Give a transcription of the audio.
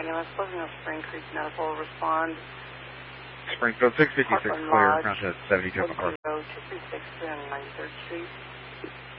ambulance, Pleasant Spring Creek Medical, respond. Springfield 656 clear, round 72 on Park. 236 and 93rd Street.